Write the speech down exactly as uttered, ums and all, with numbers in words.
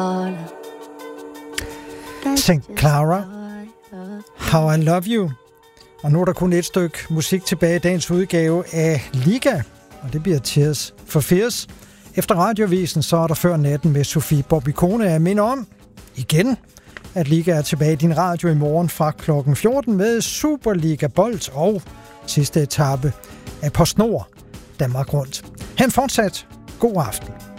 Saint Clara, How I Love You. Og nu er der kun et stykke musik tilbage i dagens udgave af Liga, og det bliver Tears for Fears. Efter radiovisen, så er der Før Natten med Sofie Bobby-Kone. Jeg minder om, igen, at Liga er tilbage i din radio i morgen fra klokken fjorten med Superliga Bold og sidste etape af PostNord Danmark Rundt. Han fortsat god aften.